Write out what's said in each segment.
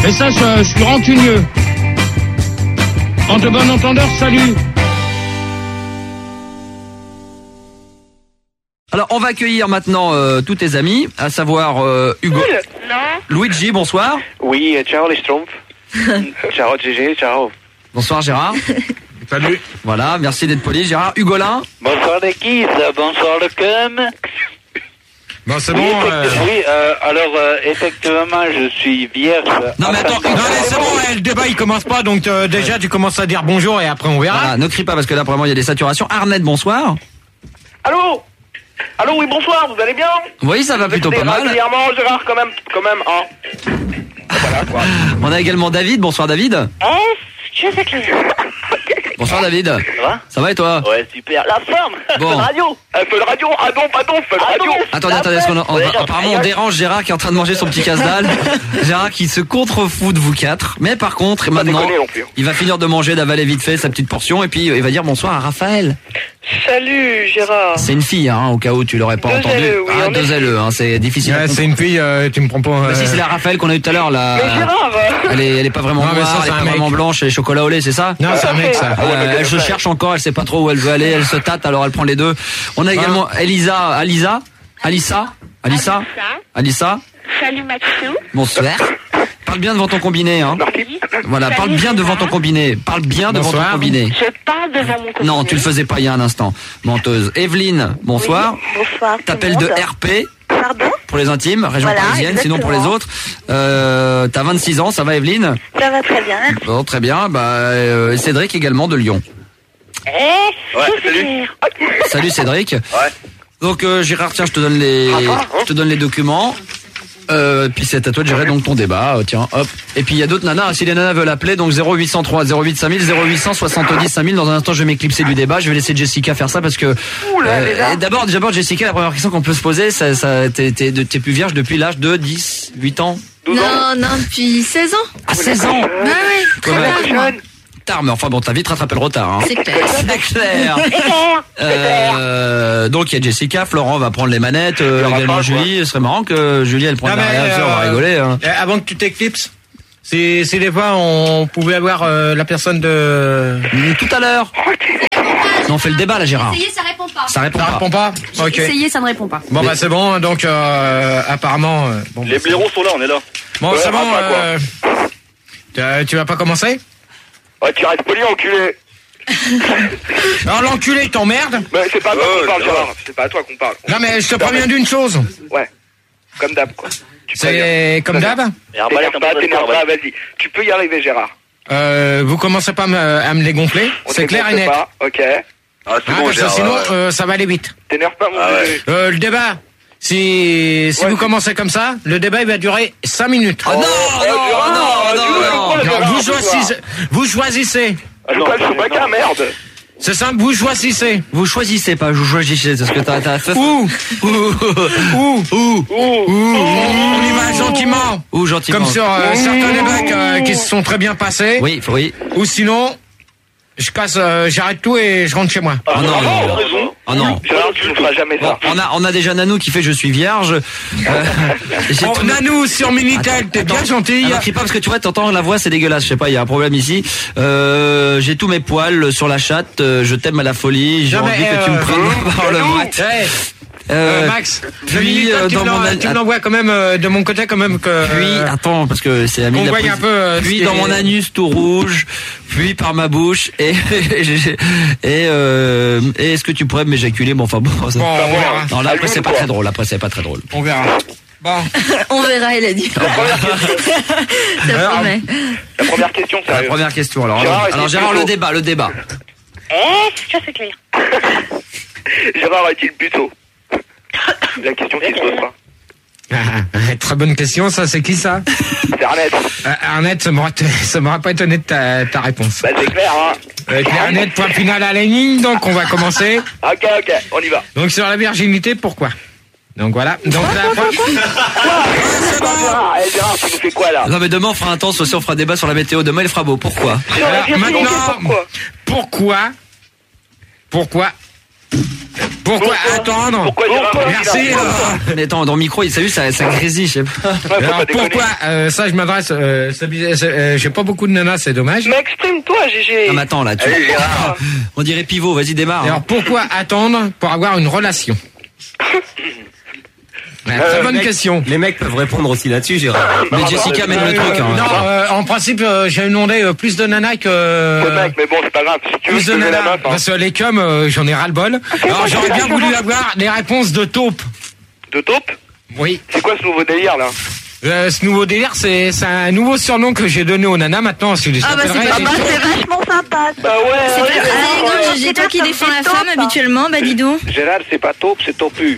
Et ça, je suis rancunieux. En de bon entendeur, salut. Alors, on va accueillir maintenant tous tes amis, à savoir Hugo. Non. Luigi, bonsoir. Oui, ciao les Schtroumpfs. Ciao Gégé, ciao. Bonsoir Gérard. Salut. Voilà, merci d'être poli. Gérard, Hugolin. Bonsoir les kids, bonsoir le cum. Bon, c'est Oui, bon. effectivement, je suis vierge. Non mais attends, Non, mais c'est bon, le débat il commence pas, donc déjà tu commences à dire bonjour et après on verra. Voilà, ne crie pas parce que là, vraiment, il y a des saturations. Arnett, bonsoir. Allô, oui, bonsoir, vous allez bien? Oui, ça va plutôt pas mal. Régulièrement, Gérard, quand même, hein. Voilà, quoi. On a également David. Bonsoir David. Je sais que Bonsoir David. Ça va? Ça va et toi? Ouais, super. La forme. Bon. Fun Radio. Feu de radio, ah non, feu de radio. Attendez, apparemment on dérange Gérard qui est en train de manger son petit casse-dalle. Gérard qui se contrefout de vous quatre. Mais par contre, maintenant, déconner non plus. il va finir de manger, d'avaler vite fait sa petite portion et puis il va dire bonsoir à Raphaël. Salut, Gérard. C'est une fille, hein, au cas où tu l'aurais pas Deux entendu. LE, oui, en deux effet. LE, hein, c'est difficile. Ouais, c'est une fille, tu me prends pas. Bah, si c'est la Raphaël qu'on a eu tout à l'heure là. Mais Gérard, Elle est pas vraiment Non, mais noire, ça, elle c'est est un pas mec. vraiment blanche, elle est chocolat au lait, c'est ça? Non, c'est un mec ça. Elle se cherche encore, elle sait pas trop où elle veut aller, elle se tâte, alors elle prend les deux. On a également Alissa. Salut Maxou. Bonsoir. Parle bien devant ton combiné, hein. Voilà, parle bien devant ton combiné. Parle bien devant ton Bonsoir. combiné. Je parle devant mon combiné. Non, tu le faisais pas il y a un instant. Menteuse. Evelyne, bonsoir. Bonsoir. T'appelles de RP Pardon? pour les intimes, région Voilà, parisienne, sinon pour les exactement. autres. T'as 26 ans, ça va Evelyne? Ça va très bien. Bon, très bien. Cédric également de Lyon. salut. Salut Cédric. Ouais. Donc Gérard, tiens, je te donne les documents. Puis c'est à toi de gérer donc ton débat. Tiens, hop. Et puis il y a d'autres nanas. Si les nanas veulent appeler, donc 0803 08 5000 0800 70 5000. Dans un instant, je vais m'éclipser du débat. Je vais laisser Jessica faire ça parce que. D'abord Jessica, la première question qu'on peut se poser, t'es plus vierge depuis l'âge de 10, 8 ans. Non, depuis 16 ans. À 16 ans. Bah ouais, très Ouais. tard, moi. Tard, mais enfin bon, t'as vite rattrapé le retard. Hein. C'est clair. C'est clair. Donc il y a Jessica, Florent va prendre les manettes, également Julie. Ce serait marrant que Julie elle prenne Non, la mais, réaction, on va rigoler. Hein. Avant que tu t'éclipses, si des fois on pouvait avoir la personne de. Tout à l'heure. Non, on fait le débat là, Gérard. Essayez, ça répond pas. Ça répond Ça pas. répond pas. Ok. Essayez, ça ne répond pas. Bon bah c'est bon, donc apparemment. Bon, Les blaireaux sont là, on est là. bon Ouais, c'est bon. enfin, Tu vas pas commencer? Ouais, tu restes poli, enculé. Alors l'enculé t'emmerde. Mais c'est pas à toi qu'on parle, Gérard. C'est pas à toi qu'on parle. Non mais je te préviens d'une chose. Ouais. Comme d'hab, quoi. Tu peux y arriver. C'est comme d'hab. T'énerve pas, vas-y. Tu peux y arriver, Gérard. Vous commencez pas à me les gonfler. On C'est clair et net. pas. Ok. Ah, c'est bon, Parce que Gérard. sinon ça va aller vite. T'énerve pas, mon bébé. Le débat. Si vous commencez comme ça, le débat il va durer 5 minutes. Oh non. Vous choisissez. Je joue pas le Chewbacca, merde. C'est simple, vous choisissez. Vous choisissez pas, vous choisissez, parce que t'as fait. Où on y va gentiment. Ou gentiment. Comme sur certains débats qui se sont très bien passés. Oui. Ou sinon, j'arrête tout et je rentre chez moi. Oh non. Oh non. Gérard, tu ne feras jamais Bon, ça. on a déjà Nanou qui fait je suis vierge. J'ai Bon, tout- Nanou sur Minitel, t'es bien gentille. Alors, crie pas parce que tu vois, t'entends la voix, c'est dégueulasse. Je sais pas, il y a un problème ici. J'ai tous mes poils sur la chatte. Je t'aime à la folie. J'ai Non, envie mais, que tu me prennes par le bras. Max, puis, tu me l'envoies quand même de mon côté quand même que. Puis, attends, parce que c'est ami on de la voit un prise. peu. Puis dans mon anus tout rouge, puis par ma bouche, et est-ce que tu pourrais m'éjaculer? Bon, enfin bon. Ça... Bon, on verra. Non, là après c'est pas très drôle. Après c'est pas très drôle. On verra. Bon. On verra, il a dit. Ça promet. La première question, La sérieux. première question. Alors Gérard, Gérard, est-il le débat. Je sais clair. Gérard est-il plutôt? La question qui se pose pas. Très bonne question, ça, c'est qui ça? C'est Arnett. Arnett, ça m'aurait pas étonné de ta réponse. Bah c'est clair, hein. Claire et net, point final à la ligne, donc on va commencer. Ok, on y va. Donc sur la virginité, pourquoi? Donc voilà. Donc Gérard, Gérard, tu nous fais quoi là? Non mais demain on fera intense aussi, on fera débat sur la météo. Demain il fera beau. Pourquoi? alors, maintenant, pourquoi Pourquoi attendre? Pourquoi Gérard Merci. Mais attends, dans le micro, ça grésille, je sais pas. Alors pourquoi ça, je m'adresse. J'ai pas beaucoup de nanas, c'est dommage. Mais exprime-toi, GG. Ah, mais attends, là, Allez, Gérard. on dirait pivot, vas-y, démarre. Alors pourquoi attendre pour avoir une relation? Très bonne question. Les mecs peuvent répondre aussi là-dessus, Gérard. Mais Jessica mène le truc. Hein. Non, en principe, j'ai demandé plus de nanas que. Ouais, mec, mais bon, c'est pas grave. Si tu veux, Plus je de te mets la nanas. meuf, hein. Parce que les cums, j'en ai ras-le-bol. Alors j'aurais bien voulu avoir des réponses de taupe. De taupe? Oui. C'est quoi ce nouveau délire, là? Ce nouveau délire, c'est un nouveau surnom que j'ai donné aux nanas maintenant. Si je les Ah bah c'est appellerais, pas C'est vachement sympa. Bah ouais. C'est ouais, rigolo, GG, toi qui défends la femme habituellement, bah dis donc. Gérard, c'est pas taupe, c'est topu.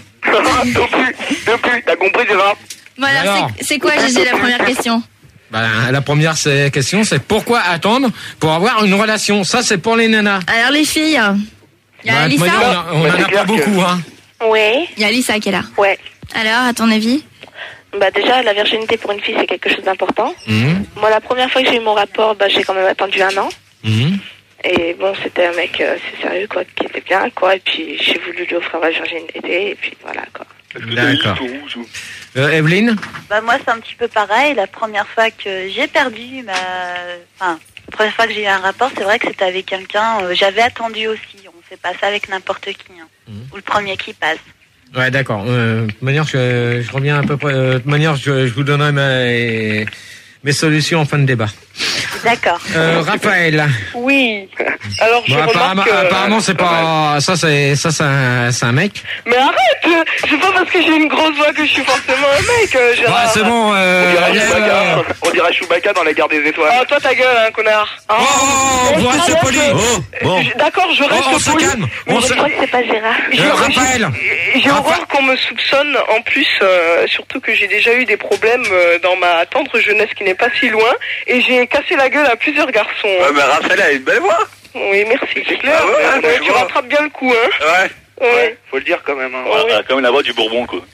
Topu, t'as compris, Gérard? Voilà, Alors. c'est quoi GG la première question? la première question, c'est pourquoi attendre pour avoir une relation? Ça, c'est pour les nanas. Alors les filles, il y a Alissa. On en a pas beaucoup, hein. Oui, Il y a Alissa qui est là. ouais. Alors, à ton avis? Bah déjà, la virginité pour une fille, c'est quelque chose d'important. Mhm. Moi, la première fois que j'ai eu mon rapport, bah j'ai quand même attendu 1 an. Mhm. Et bon, c'était un mec, c'est sérieux, quoi, qui était bien, quoi. Et puis, j'ai voulu lui offrir ma virginité, et puis voilà, quoi. D'accord. Evelyne? Bah moi c'est un petit peu pareil. La première fois que j'ai perdu la première fois que j'ai eu un rapport, c'est vrai que c'était avec quelqu'un. J'avais attendu aussi. On fait pas ça avec n'importe qui. Hein. Ou le premier qui passe. Ouais, d'accord. De toute manière, je reviens à peu près. De toute manière, je vous donnerai mes solutions en fin de débat. D'accord. Raphaël. Oui. Alors je remarque. Apparemment, c'est pas ça. C'est un mec. Mais arrête. C'est pas parce que j'ai une grosse voix que je suis forcément un mec, Gérard. Ouais, c'est bon. On dirait Chewbacca dans la guerre des étoiles. Ah, toi ta gueule, hein, connard. Vous restez poli. Bon. D'accord, je reste On se poli. calme. Mais je crois que c'est pas Gérard. Raphaël. J'ai horreur qu'on me soupçonne, en plus, surtout que j'ai déjà eu des problèmes dans ma tendre jeunesse qui n'est pas si loin, et j'ai cassé la gueule à plusieurs garçons. Ouais, mais Raphaël a une belle voix. Oui, merci, c'est clair. Ah ouais, Tu rattrapes bien le coup, hein. Ouais, faut le dire quand même. Hein. Ouais. Quand même la voix du Bourbon, quoi.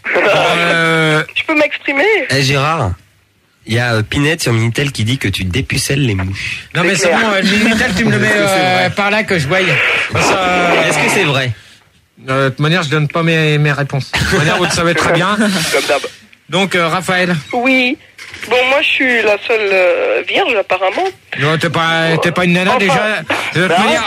Tu peux m'exprimer? Gérard, il y a Pinette sur Minitel qui dit que tu dépucelles les mouches. Non mais c'est bon. Minitel, tu me le mets par là que je voie. Est-ce que c'est vrai? De toute manière, je donne pas mes réponses. De toute manière, vous le savez très bien. Comme d'hab. Donc, Raphaël. Oui. Bon, moi, je suis la seule vierge, apparemment. Non, t'es pas une nana, déjà. De toute manière,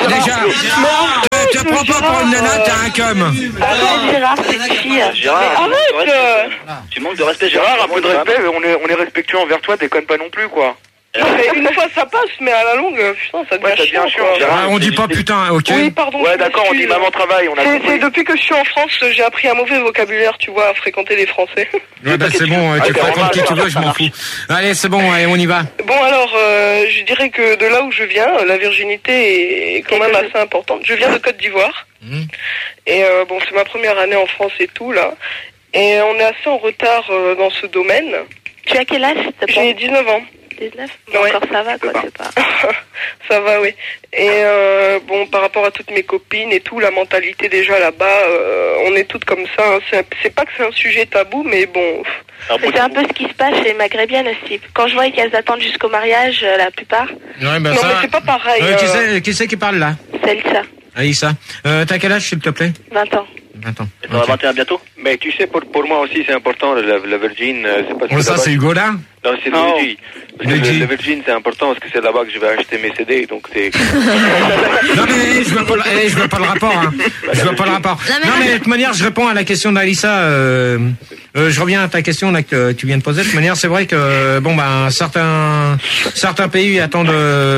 te prends pas pour une nana, t'es un cum. Arrête, Gérard, c'est une fille. Gérard, Arrête. tu manques de respect, Gérard. Un peu de respect, on est respectueux envers toi, déconne pas non plus, quoi. Mais une fois ça passe, mais à la longue, putain, ça devient chiant, quoi. Gérard, On dit pas putain, ok? Oui, pardon. Ouais, d'accord, on dit maman travail, on a C'est compris. depuis que je suis en France, j'ai appris un mauvais vocabulaire, tu vois, à fréquenter les Français. Ouais, bah c'est bon, tu fréquentes qui tu veux, je m'en fous. Allez, c'est bon, allez, on y va. Bon, alors, je dirais que de là où je viens, la virginité est quand même assez importante. Je viens de Côte d'Ivoire. Et bon, c'est ma première année en France et tout, là. Et on est assez en retard dans ce domaine. Tu as quel âge, s'il te plaît? J'ai 19 ans. 19? Ouais. Encore ça va, quoi, c'est pas... Ça va, oui. Et bon, par rapport à toutes mes copines et tout, la mentalité déjà là-bas, on est toutes comme ça. Hein. C'est pas que c'est un sujet tabou, mais bon... C'est un peu ce qui se passe chez les maghrébines aussi. Quand je vois qu'elles attendent jusqu'au mariage, la plupart... Ouais, bah non, ça... mais c'est pas pareil. Qui c'est qui parle là? C'est Alissa. Alissa. T'as quel âge, s'il te plaît? 20 ans. 20 ans. On va 21 bientôt. Mais tu sais, pour moi aussi, c'est important, la Virgin, c'est parce que... Ça, c'est Hugo là? Non, c'est Luigi. La Virgin, c'est important parce que c'est là-bas que je vais acheter mes CD, donc c'est... Non mais je vois pas le rapport. Hein. Je vois pas le rapport. Non mais de toute manière, je réponds à la question d'Alissa. Je reviens à ta question là que tu viens de poser. De toute manière, c'est vrai que bon ben certains pays attendent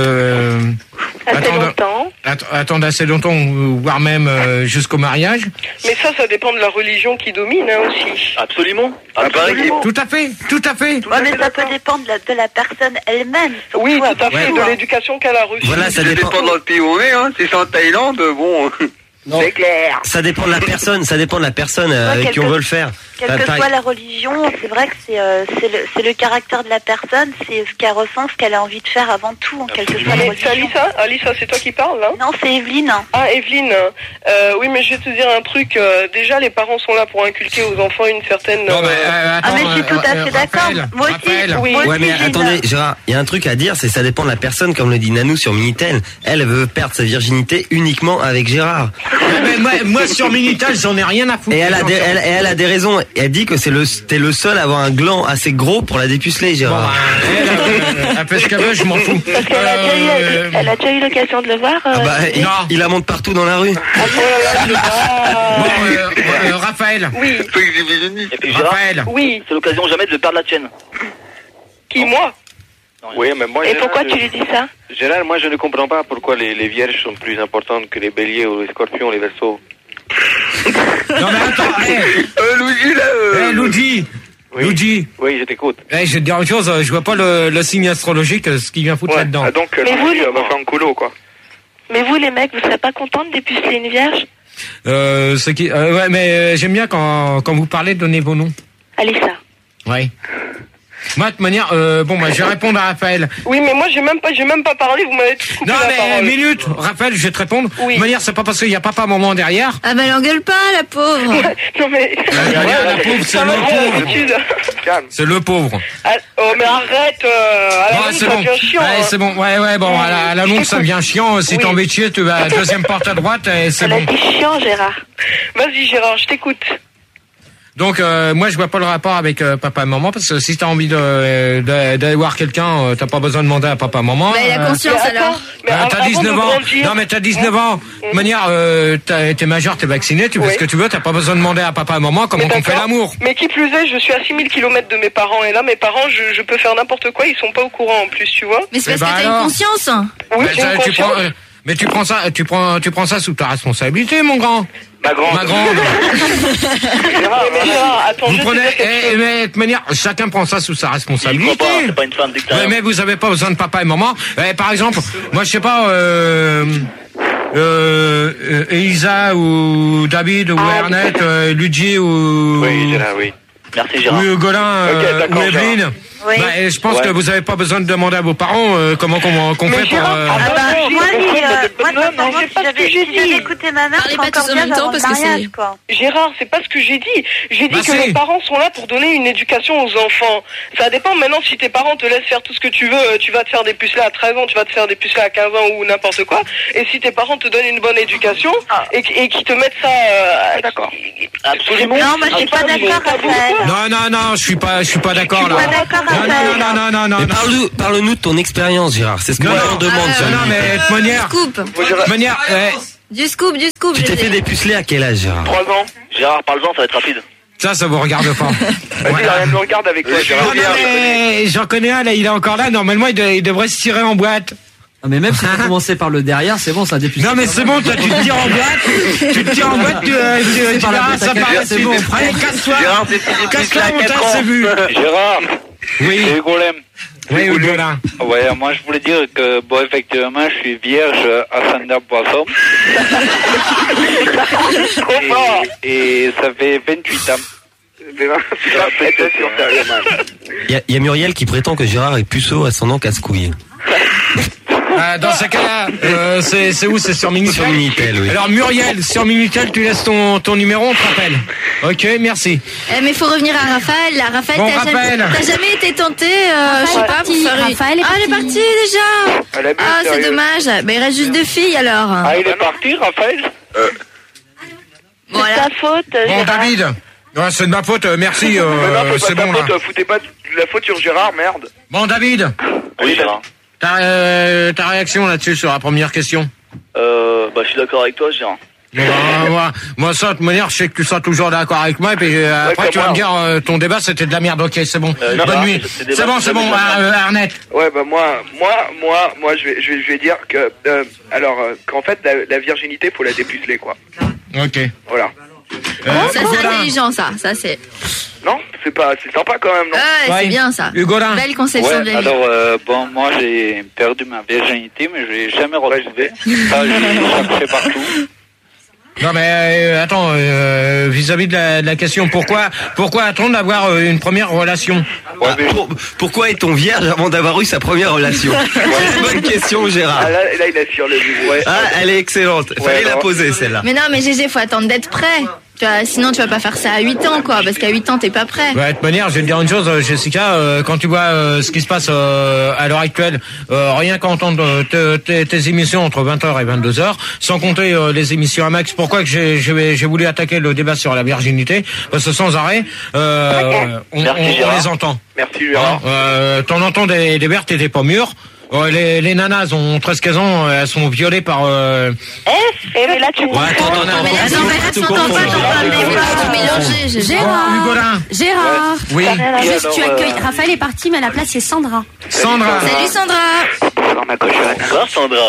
assez longtemps, voire même jusqu'au mariage. Mais ça dépend de la religion qui domine hein, aussi. Absolument. Tout à fait. Ouais, mais ça peut dépendre de la personne elle-même. Oui, tout à fait, de l'éducation qu'elle a reçue. Voilà, ça dépend dans le pays où on est, hein. Si c'est en Thaïlande, bon... C'est clair. Ça dépend de la personne avec qui on veut le faire. Quelle que soit la religion, c'est vrai que c'est le caractère de la personne, c'est ce qu'elle ressent, ce qu'elle a envie de faire avant tout, quelle que soit la religion. C'est Alissa, c'est toi qui parles là? Non, c'est Evelyne. Ah, Evelyne. Oui, mais je vais te dire un truc. Déjà, les parents sont là pour inculquer aux enfants une certaine. Mais je suis tout à fait d'accord. Moi aussi. Oui. Ouais, mais attendez, Gérard, il y a un truc à dire, c'est ça dépend de la personne, comme le dit Nanou sur Minitel. Elle veut perdre sa virginité uniquement avec Gérard. Mais moi sur Minitel, j'en ai rien à foutre. Et elle a des raisons. Elle dit que t'es le seul à avoir un gland assez gros pour la dépuceler, Gérard. Elle fait ce qu'elle veut, je m'en fous. Parce qu'elle a déjà eu l'occasion de le voir. Il la monte partout dans la rue. Raphaël. Oui. Et puis Gérard, Raphaël. Oui. c'est l'occasion jamais de perdre la tienne. Qui, moi? Oui, mais moi, Et pourquoi tu lui dis ça? Gérard, moi je ne comprends pas pourquoi les vierges sont plus importantes que les béliers ou les scorpions, les verseaux. Non mais attends, Luigi là Luigi. Oui. Luigi. Oui, je t'écoute. Je vais te dire une chose, je vois pas le signe astrologique, ce qui vient foutre là-dedans. Ah, donc, Mais vous, Luigi va faire un coulo, quoi. Mais vous, les mecs, vous serez pas contents de dépuceler une vierge? Ouais, mais j'aime bien quand vous parlez, donnez vos noms. Alissa. Ouais. Moi, de toute manière, je vais répondre à Raphaël. Oui, mais moi, j'ai même pas parlé, vous m'avez tout coupé Non, la mais parole. minute, Raphaël, je vais te répondre. Oui. De toute manière, c'est pas parce qu'il y a papa, maman derrière. Ah bah l'engueule pas, la pauvre. Non, mais. La pauvre, c'est le pauvre. Calme. C'est le pauvre. Oh, mais arrête, à la longue, c'est ça bon. devient chiant. Ouais, c'est bon. Ouais, bon, à la longue, ça devient chiant. Si t'as envie de chier, tu vas à la deuxième porte à droite et c'est Elle a bon. dit chiant, Gérard. Vas-y, Gérard, je t'écoute. Donc, moi, je vois pas le rapport avec papa et maman, parce que si t'as envie d'aller voir quelqu'un, t'as pas besoin de demander à papa et maman. Bah, il a conscience alors. T'as 19 ans. Non, mais t'as 19 ans. De manière, t'es majeur, t'es vacciné, tu fais ce que tu veux, t'as pas besoin de demander à papa et maman comment on fait l'amour. Mais qui plus est, je suis à 6000 km de mes parents, et là, mes parents, je peux faire n'importe quoi, ils sont pas au courant en plus, tu vois. Mais c'est parce que t'as une conscience. Oui, j'ai une conscience. Mais tu prends ça sous ta responsabilité, mon grand. Ma grande. Mais Gérard, attends, Vous prenez, mais de toute manière, chacun prend ça sous sa responsabilité. C'est pas une femme d'extérieur. Mais vous avez pas besoin de papa et maman. Par exemple, moi je sais pas, Elisa ou David ou Ernest, Luigi ou. Oui, Gérard, oui. Merci Gérard. Ou Golin, ou Evelyne. Oui. Je pense que vous avez pas besoin de demander à vos parents comment qu'on fait pour. Moi, si j'avais écouté ma mère, Parlez c'est pas encore tous en bien même temps, d'avoir le parce que mariage, c'est- quoi. Gérard, c'est pas ce que j'ai dit. J'ai dit Bah que si. les parents sont là pour donner une éducation aux enfants. Ça dépend maintenant si tes parents te laissent faire tout ce que tu veux, tu vas te faire dépuceler à 13 ans, tu vas te faire dépuceler à 15 ans ou n'importe quoi. Et si tes parents te donnent une bonne éducation et qui te mettent ça... D'accord. Absolument. Non, moi, je suis pas d'accord, Raphaël. Non, je suis pas d'accord là. Je suis pas d'accord, Raphaël. Non. Mais parle-nous de ton expérience, Gérard. C'est ce que on demande. Non, mais de manière. Du scoop. Tu t'es fait dépuceler à quel âge, Gérard? 3 ans. Gérard, parle-en, ça va être rapide. Ça vous regarde pas. Vas-y, rien me regarde avec toi, Gérard. Non, mais j'en connais un là, il est encore là. Normalement, il devrait se tirer en boîte. Ah, mais même si tu commencé par le derrière, c'est bon, ça dépuce. Non, mais c'est bon, toi, tu te tires en boîte. Tu verras, ça part. C'est bon. Allez, casse-toi. Gérard, Casse-toi, mon tas, c'est vu. Gérard, Oui. c'est Golem. Oui, Golin. Ouais, moi je voulais dire que, bon, effectivement, je suis vierge ascendant poisson. et ça fait 28 ans. Il y a Muriel qui prétend que Gérard est puceau ascendant casse-couille. Dans ce cas-là, c'est où? C'est sur Minitel. Sur Minitel, oui. Alors Muriel, sur Minitel, tu laisses ton numéro, on te rappelle. Ok, merci. Mais faut revenir à Raphaël. Là, Raphaël, Bon, t'as jamais été tenté, je sais pas, pour faire une... Raphaël est Ah, elle est partie déjà. Elle a bu, Ah, c'est sérieux. dommage. Mais il reste juste 2 filles alors. Ah, il est parti, Raphaël? Voilà. C'est ta faute, Bon, Gérard. David. Ouais, c'est de ma faute, merci. C'est bon là. Foutez pas la faute sur Gérard, merde. Bon, David, Oui, Gérard. ta réaction là-dessus sur la première question? Je suis d'accord avec toi, Gérard. Moi, ça, de toute manière, je sais que tu seras toujours d'accord avec moi, et puis après, tu vas me dire, ton débat, c'était de la merde. Ok, c'est bon. Bonne nuit. C'est bon, Arnett. Ouais, bah moi, je vais dire que, qu'en fait, la virginité, faut la dépuceler, quoi. Ok. Voilà. Ça, c'est intelligent, ça. Ça, c'est... Non, c'est sympa quand même, non? Ouais, c'est bien, ça. Hugolin. Belle conception de la vie. Alors, moi, j'ai perdu ma virginité, mais je l'ai jamais retrouvée. Ça, j'ai cherché partout. Non mais attends, vis-à-vis de la question, pourquoi attendre d'avoir une première relation? Ouais, mais pourquoi est-on vierge avant d'avoir eu sa première relation? C'est une bonne question, Gérard. Ah, là, il a sur le ouais. Ah, elle est excellente. Fallait la poser, celle-là. Mais non, mais GG, faut attendre d'être prêt. Tu vois, sinon, tu vas pas faire ça à 8 ans, quoi. Parce qu'à 8 ans, t'es pas prêt. Ouais, de toute manière, je vais te dire une chose, Jessica, quand tu vois ce qui se passe à l'heure actuelle, rien qu'à entendre tes émissions entre 20h et 22h, sans compter les émissions à Max, pourquoi que j'ai voulu attaquer le débat sur la virginité? Parce que sans arrêt, on les entend. Merci, Gérard. T'en entends des vertes et des pas mûres. Les nanas ont 13-15 ans, elles sont violées par... mais là tu... Ouais, attends, Mais là, t'en parles pas mélanger. Gérard. Oui. Juste, tu accueilles. Raphaël est parti, mais à la place, c'est Sandra. Sandra. Salut Sandra. Bonjour ma cochonne. Bonjour Sandra.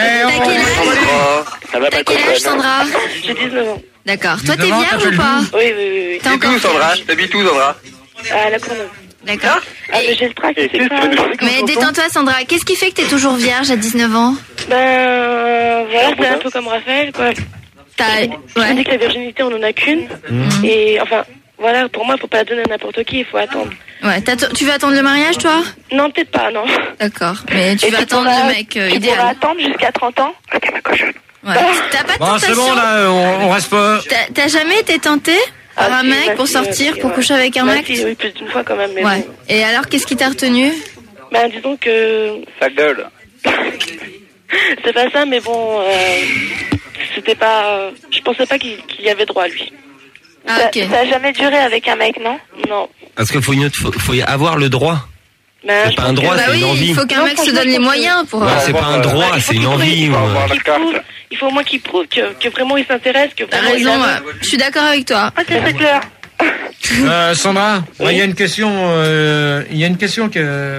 T'as quel âge Sandra? J'ai 19 ans. D'accord. Toi, t'es vierge ou pas? Oui. T'es encore Sandra, t'habites où, Sandra? À la Courneuve. D'accord. Ah, mais j'ai le trac, c'est pas... Mais détends-toi Sandra, qu'est-ce qui fait que t'es toujours vierge à 19 ans? Voilà, c'est un peu comme Raphaël, quoi. Je dis que la virginité, on en a qu'une. Et enfin, voilà, pour moi, faut pas la donner à n'importe qui, il faut attendre. Ouais, tu veux attendre le mariage, toi? Non, peut-être pas, non. D'accord, mais tu vas attendre le mec idéal. Tu pourras attendre jusqu'à 30 ans. Ok, ma cochonne. Ouais. T'as pas de Bon, tentation? c'est bon, là, on reste pas... T'as jamais été tenté par un mec pour sortir, pour coucher avec un mec? Oui, plus d'une fois quand même. Mais ouais. bon. Et alors, qu'est-ce qui t'a retenu? Ben, disons que... Sa gueule. C'est pas ça, mais bon... c'était pas... je pensais pas qu'il y avait droit à lui. Ah, ok. Ça a jamais duré avec un mec, non? Non. Parce qu'il faut avoir le droit. Ben, C'est pas un droit, c'est une envie. Il faut qu'un mec se donne les moyens pour... Ouais, c'est pas un droit, c'est une envie. Il faut au moins qu'il prouve que vraiment il s'intéresse, que T'as vraiment raison, je suis d'accord avec toi. Ok, c'est clair. Sandra, il y a une question, qui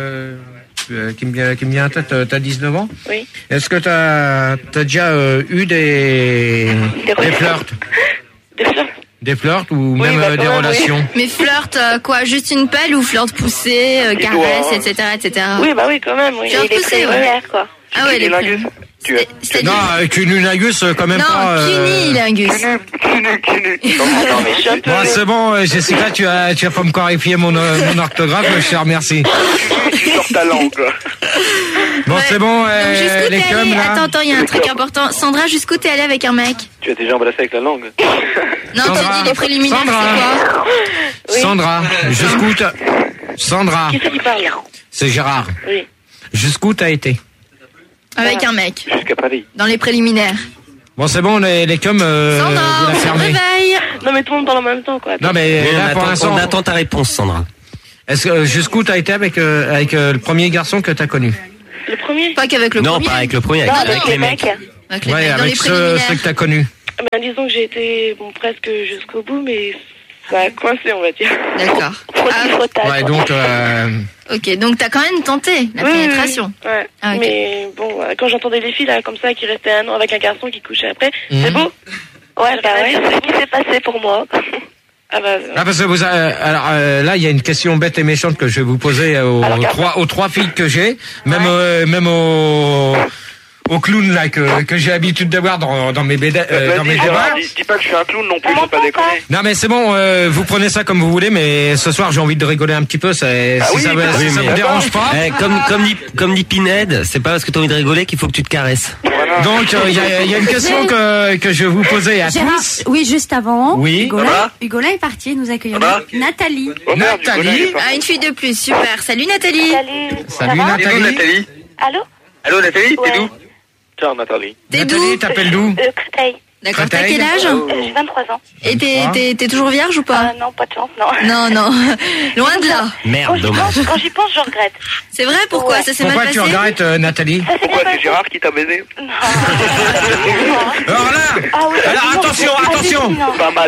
me vient en tête. T'as 19 ans. Oui. Est-ce que t'as déjà eu des flirts? Des flirts ou Oui, même des relations? Mais flirt, quoi? Juste une pelle ou flirt poussé, caresse, etc., etc. Oui, bah oui, quand même. Oui. Flirt poussé, ouais. quoi. Ah ouais, les Cunilingus. Non, cunilingus quand même non, pas. Cunilingus. Bon, c'est bon, Jessica, tu vas pas me clarifier mon orthographe, je te remercie. Sur ta langue. Bon, c'est bon, Jusqu'où les t'es cums, allé? là. Attends, il y a un truc important. Sandra, jusqu'où t'es allé avec un mec? Tu as déjà embrassé avec la langue. Non, t'as dit les préliminaires, c'est quoi? Sandra, jusqu'où t'as... Sandra, Qui c'est qui parle? c'est Gérard. Oui. Jusqu'où t'as été? Avec un mec. Jusqu'à Paris. Dans les préliminaires. Bon, c'est bon, les cums, vous Sandra, la fermez. réveille. Non, mais tout le monde parle en même temps, quoi. Non, mais là, pour l'instant, On attend ta réponse, Sandra. est-ce que jusqu'où t'as été avec le premier garçon que t'as connu? Le premier? Pas qu'avec le Non, premier. pas avec le premier, avec les mecs. Avec les Ouais, mecs dans les avec ceux préliminaires. que t'as connus. Ben, disons que j'ai été, presque jusqu'au bout, mais ça a coincé, on va dire. D'accord. Ouais, donc... Ok, donc t'as quand même tenté la pénétration. Ouais. Ah, ok. Mais bon, quand j'entendais des filles là comme ça qui restaient un an avec un garçon qui couchait après, Mhm. c'est beau. Ouais, bah ouais, c'est ce qui s'est passé pour moi. Ah bah. parce que alors là, il y a une question bête et méchante que je vais vous poser aux trois filles que j'ai, même au clown là que j'ai l'habitude de voir dans mes débats. Dis pas que je suis un clown non plus, faut pas déconner. Non mais c'est bon, vous prenez ça comme vous voulez, mais ce soir j'ai envie de rigoler un petit peu. Si ça vous dérange pas. Comme dit Pinhead, c'est pas parce que t'as envie de rigoler qu'il faut que tu te caresses. Donc il y a une question que je vais vous poser à Gérard, tous. oui, juste avant. Oui. Hugola est parti, nous accueillons Nathalie. Nathalie. Ah, une fille de plus, super. Salut Nathalie. Salut Nathalie. Nathalie. Allô? Allô Nathalie, Ouais. t'es d'où? Ciao Nathalie. T'es Nathalie, d'où? t'appelles d'où? Créteil. D'accord, t'as Créteil. quel âge? J'ai 23 ans. Et t'es toujours vierge ou pas? Non, pas de chance, non. Non. Loin de là. Merde, dommage. Quand j'y pense, je regrette. C'est vrai, pourquoi? Ça s'est mal Pourquoi passé? tu regrettes Nathalie? Pourquoi c'est Gérard qui t'a baisé? Alors là, alors attention. Pas mal.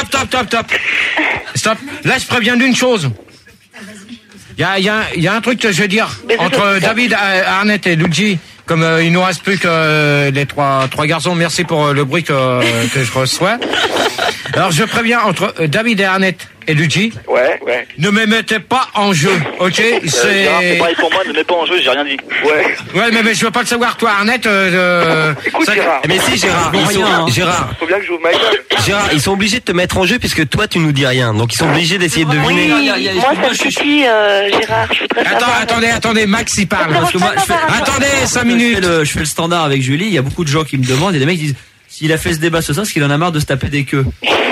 Stop. Là, je préviens d'une chose. Il y a un truc que je veux dire entre David, Arnett et Luigi. Comme il nous reste plus que les trois garçons, merci pour le bruit que je reçois. Alors je préviens entre David et Arnett, et Luigi. Ouais. Ne me mettez pas en jeu, ok? C'est pareil pour moi, ne mets pas en jeu, j'ai rien dit. Ouais, mais je veux pas le savoir, toi, Arnett. Écoute, Gérard. Mais si, Gérard, Gérard. Faut bien que je joue ma gueule. Gérard, ils sont obligés de te mettre en jeu puisque toi tu nous dis rien. Donc ils sont obligés d'essayer de deviner. Oui, moi ça me suffit, Gérard, je voudrais savoir. Attendez, Max il parle. Parce que moi, attendez, 5 minutes. Je fais le standard avec Julie, il y a beaucoup de gens qui me demandent, et des mecs qui disent, s'il a fait ce débat ce soir, c'est qu'il en a marre de se taper des queues.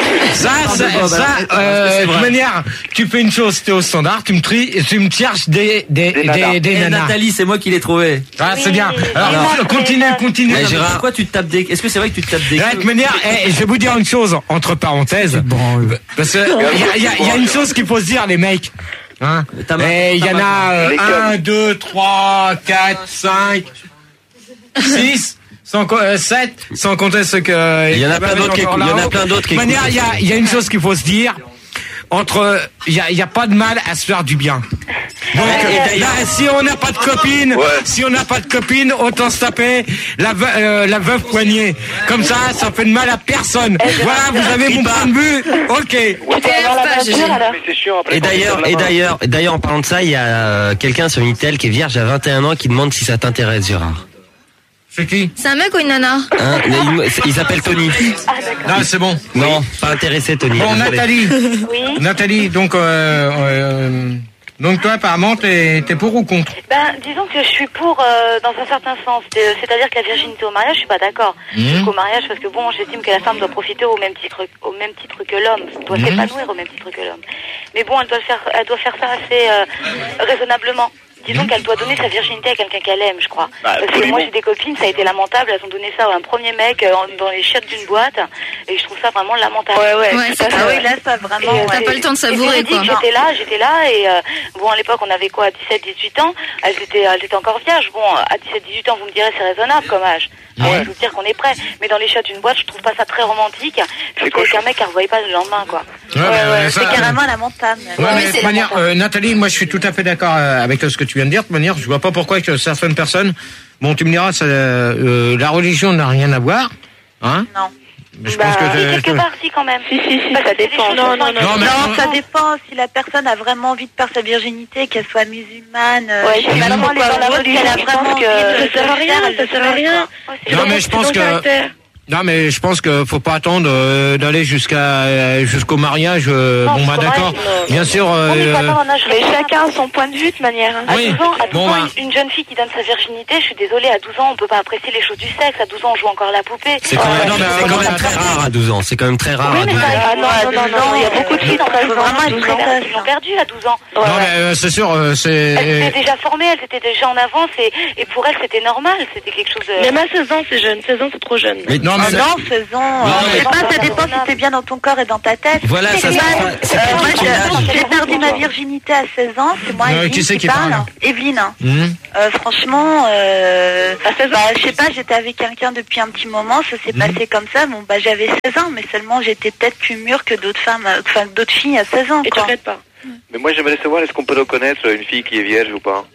De manière, tu fais une chose, t'es au standard, tu me cherches des nanas. Nathalie, c'est moi qui l'ai trouvé. Ah, c'est bien. Alors, continue. Gérard, pourquoi tu te tapes des, est-ce que c'est vrai que tu te tapes des queues? De manière, je vais vous dire une chose, entre parenthèses. Parce que, il y a une chose qu'il faut se dire, les mecs. Hein? Et il y en a 1, 2, 3, 4, 5, 6, 7, sans compter ce que... Il y en a plein d'autres qui écoutent. De manière, il y a une chose qu'il faut se dire. Il y a pas de mal à se faire du bien. Donc, là, si on n'a pas de copine, autant se taper la veuve poignée. Comme ça fait de mal à personne. Voilà, vous avez mon point de vue. Ok. Et d'ailleurs, en parlant de ça, il y a quelqu'un sur Minitel qui est vierge à 21 ans qui demande si ça t'intéresse, Gérard. C'est qui? C'est un mec ou une nana? Il s'appelle Tony. Non, c'est bon. Non, pas intéressé, Tony. Bon, Nathalie. Oui. Nathalie, donc toi, apparemment, t'es pour ou contre? Disons que je suis pour dans un certain sens. C'est-à-dire que la virginité au mariage, je suis pas d'accord. Jusqu'au mariage, parce que bon, j'estime que la femme doit profiter au même titre que l'homme, doit s'épanouir au même titre que l'homme. Mais bon, elle doit faire ça assez raisonnablement. Disons qu'elle doit donner sa virginité à quelqu'un qu'elle aime, je crois. Parce que moi j'ai des copines, ça a été lamentable, elles ont donné ça à un premier mec dans les chiottes d'une boîte, et je trouve ça vraiment lamentable. Ouais, c'est ça. Oui, là ça vraiment. T'as pas le temps de savourer, quoi. J'étais là, et bon, à l'époque on avait quoi, 17-18 ans, elles étaient encore vierges. Bon, à 17-18 ans, vous me direz c'est raisonnable comme âge. Je veux dire qu'on est prêt, mais dans les chiottes d'une boîte, je trouve pas ça très romantique. Parce qu'un mec, elle ne revoyait pas le lendemain, quoi. C'est carrément lamentable. Mais de toute manière, Nathalie, moi je suis tout à fait d'accord avec ce que tu viens de dire. De toute manière, je vois pas pourquoi que certaines personnes, bon, tu me diras, la religion n'a rien à voir, hein? Non. Je pense que quelque part, si, quand même. Si, ça dépend. Non, ça dépend. Si la personne a vraiment envie de perdre sa virginité, qu'elle soit musulmane, elle est dans la religion, elle a vraiment envie de ça sert à rien. Non, mais je pense que... Non, mais je pense que faut pas attendre d'aller jusqu'au mariage. Bon, bah d'accord. Bien sûr. Mais chacun a son point de vue de manière. À 12 ans, une jeune fille qui donne sa virginité, je suis désolée, à 12 ans, on peut pas apprécier les choses du sexe. À 12 ans, on joue encore la poupée. C'est quand même très rare à 12 ans. C'est quand même très rare à 12 ans. Non, il y a beaucoup de filles dans la vraiment elles sont perdues à 12 ans. Non, mais c'est sûr, elles étaient déjà formées, elles étaient déjà en avance, et pour elles, c'était normal. C'était quelque chose. Même à 16 ans, c'est jeune. 16 ans, c'est trop jeune. Non, 16 ans. Je sais pas, ça dépend si t'es bien dans ton corps et dans ta tête. Voilà, ça moi, j'ai perdu ma virginité à 16 ans. C'est moi, Evelyne, qui parle. Evelyne. Franchement, je sais pas, j'étais avec quelqu'un depuis un petit moment, ça s'est passé comme ça. Bon, j'avais 16 ans, mais seulement j'étais peut-être plus mûre que d'autres femmes, d'autres filles à 16 ans. Et tu regrettes pas? Mais moi j'aimerais savoir, est-ce qu'on peut reconnaître une fille qui est vierge ou pas?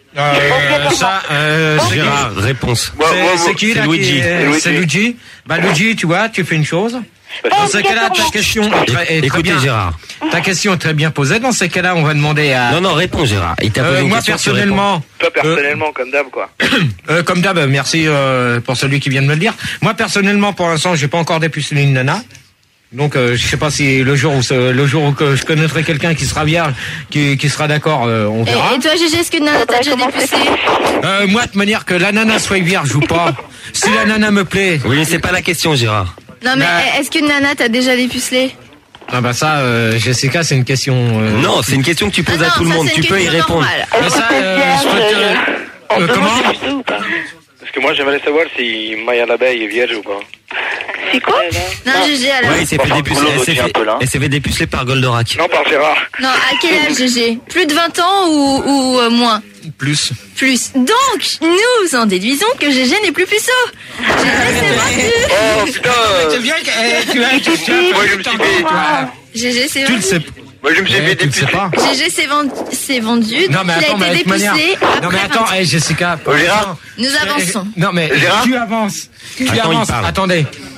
Gérard, réponse. C'est qui là? C'est Luigi. Bah Luigi, tu vois, tu fais une chose. Dans ces cas-là, ta question est très bien. Gérard. Ta question est très bien posée. Dans ces cas-là, on va demander à... Non, réponds Gérard. Il t'a posé une question, personnellement... Toi personnellement, comme d'hab, quoi. Comme d'hab, merci pour celui qui vient de me le dire. Moi personnellement, pour l'instant, j'ai pas encore dépucelé une nana. Donc je sais pas si le jour où que je connaîtrai quelqu'un qui sera vierge, qui sera d'accord, on verra. Et toi, Gégé, est-ce que nana t'a déjà dépucé? Moi, de manière que la nana soit vierge ou pas, si la nana me plaît. Oui, c'est pas la question, Gérard. Non, mais est-ce qu'une nana t'a déjà dépucelé? Ah bah ça, Jessica, c'est une question. Non, c'est une question que tu poses à tout le monde. Tu peux y répondre. Mais ça, comment? Parce que moi j'aimerais savoir si Maya l'abeille est vierge ou pas. C'est quoi? Non, Gégé, alors. Ouais, elle s'est fait dépuceler par Goldorak. Non, par Gérard. Non, à quel âge, Gégé? Plus de 20 ans ou moins? Plus. Donc, nous en déduisons que Gégé n'est plus puceau. Gégé s'est vendu. Oh putain. C'est bien que tu as... Moi je me suis fait... Gégé s'est vendu. Tu le sais. Moi je me suis fait dépuceler. Gégé s'est vendu. Non mais attends, il a été dépucelé. Non mais attends, Jessica. Gérard. Nous avançons. Non mais tu avances. Attendez.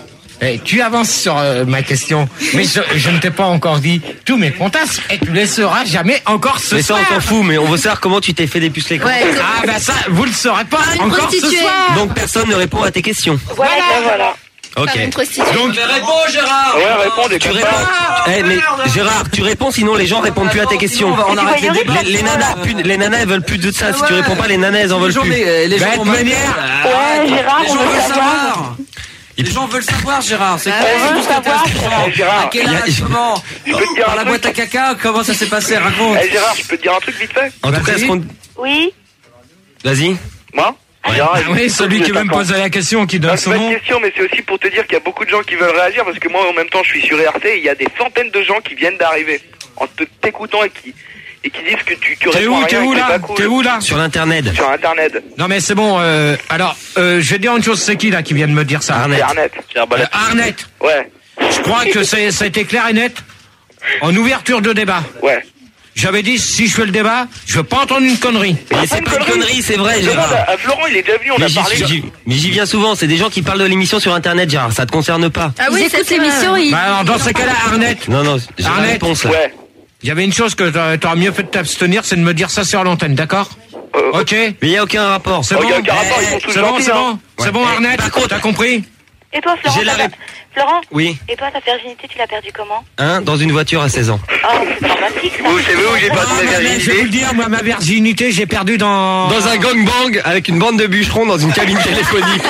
Tu avances sur ma question, mais je ne t'ai pas encore dit tous mes fantasmes et tu les sauras jamais encore ce soir. Mais ça on s'en fout, mais on veut savoir comment tu t'es fait dépuceler. Ouais, Ah bah ça, vous le saurez pas encore ce soir. Donc personne ne répond à tes questions. Voilà. Ok. Une prostituée. Donc Réponds, Gérard. Ouais, réponds des tu réponds. Mais Gérard, tu réponds sinon les gens répondent plus à tes questions. On arrête les débats. Les nanas elles veulent plus de ça. Si tu réponds pas, les nanas elles en veulent plus. Les gens vont Ouais, Gérard, Les on gens veut veulent savoir. savoir. Les gens veulent savoir, Gérard. C'est on quoi veut savoir. Gérard, À quel âge, comment je peux te dire Par un la truc. boîte à caca, comment ça s'est passé? Raconte. Gérard, je peux te dire un truc vite fait? En tout cas, est-ce qu'on... Oui. Vas-y. Moi? Ah oui, celui qui veut me poser la question, qui donne C'est son pas nom. une question, mais c'est aussi pour te dire qu'il y a beaucoup de gens qui veulent réagir, parce que moi, en même temps, je suis sur RT, et il y a des centaines de gens qui viennent d'arriver, en t'écoutant et qui disent que tu T'es réponds où, à rien t'es et où que c'est là? pas cool. T'es où là? Sur l'internet. Sur Internet. Non mais c'est bon, alors, je vais dire une chose, c'est qui là qui vient de me dire ça? C'est Arnett. Arnett. Ouais. Je crois que ça a été clair et net en ouverture de débat. Ouais. J'avais dit, si je fais le débat, je veux pas entendre une connerie. Mais c'est pas une connerie, c'est vrai, Demande Gérard. à Florent, il est déjà venu, on Mais a parlé. j'y viens souvent, c'est des gens qui parlent de l'émission sur internet, Gérard, ça te concerne pas. Ah oui, Ils écoutent l'émission, ils... Bah alors, dans ces cas-là, Arnett, Non, j'ai la Arnett. réponse. Ouais. il y avait une chose que t'aurais mieux fait de t'abstenir, c'est de me dire ça sur l'antenne, d'accord? Ok? Mais il y a aucun rapport. C'est Oh, bon? y a aucun rapport, ils sont tous C'est bon, gentils, c'est hein. bon? C'est bon, Arnett? Par contre, t'as compris? Et toi, Florent, J'ai la Florent, Oui. et toi, ta virginité, tu l'as perdue comment? Dans une voiture à 16 ans. Oh, c'est dramatique, ça. Vous savez où j'ai perdu ma Je vais vous le virginité? dire, moi, ma virginité, j'ai perdu dans un gangbang avec une bande de bûcherons dans une cabine téléphonique.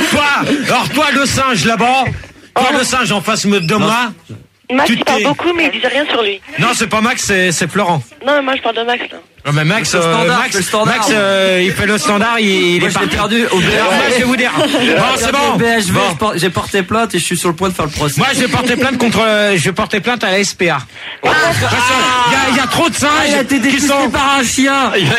Toi le singe là-bas, toi le singe en face de moi. Max, Tu il parle t'es- beaucoup, mais il disait rien sur lui. Non, c'est pas Max, c'est Florent. Non, mais moi, je parle de Max, là. Non, mais Max, Le standard, Max, le standard. Max, il fait le standard, il Moi, est je l'ai parti. perdu au BHV. Alors, moi, je vais vous dire. Bon, c'est bon. Au BHV, Bon. j'ai porté plainte et je suis sur le point de faire le procès. Moi, je vais porter plainte à la SPA. Parce que il y a trop de singes Il a été qui détesté sont. par un chien. Il y a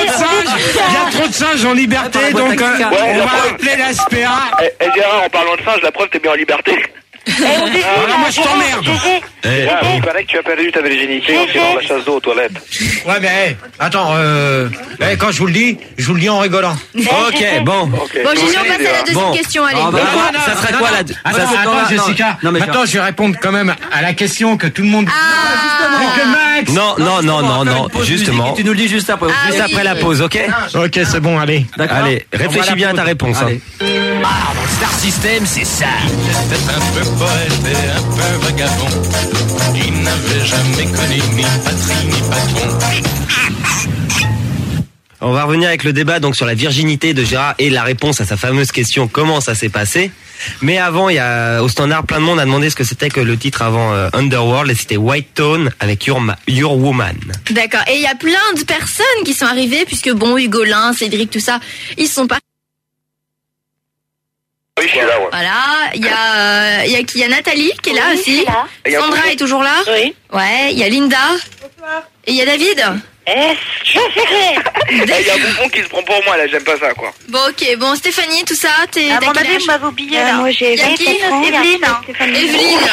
trop de singes en liberté, Ouais, par la donc boîte à caca. on Ouais, la va preuve. appeler la SPA. Gérard, en parlant de singe, la preuve, t'es bien en liberté. Alors moi, je t'emmerde. Il paraît que tu as perdu ta virginité en tirant la chasse d'eau aux toilettes. Ouais, mais attends, quand je vous le dis en rigolant. Ok, bon. Bon, Gigi, on passe à la deuxième Bon. question, allez. Ah, bah, Non, ça serait non, quoi non. la... Attends, Jessica. Non, mais Maintenant, je vais répondre quand même à la question que tout le monde. Que Max. Non, justement. Tu nous le dis juste après. Ah, Juste oui. après la pause, ok? Ok, c'est bon, allez. D'accord. Allez, réfléchis bien à ta réponse. Hein. Allez. Star System, c'est ça. J'étais un peu poète et un peu vagabond. Il n'avait jamais connu ni patrie ni patron. On va revenir avec le débat donc sur la virginité de Gérard et la réponse à sa fameuse question comment ça s'est passé. Mais avant, il y a au standard plein de monde a demandé ce que c'était que le titre avant Underworld et c'était White Tone avec Your Woman. D'accord. Et il y a plein de personnes qui sont arrivées, puisque bon, Hugolin, Cédric, tout ça, ils sont pas. Oui, je suis là, ouais. Voilà. Il y a qui? Il y a Nathalie qui est là aussi. Et Sandra est toujours là. Oui. Ouais. Il y a Linda. Et il y a David. Je sais. Il y a un bouffon qui se prend pour moi, là, j'aime pas ça, quoi. Bon, ok. Bon, Stéphanie, tout ça, À t'as mon quel avis, âge? vous m'avez oublié, là. Moi, j'ai Il y a qui? Evelyne. Evelyne.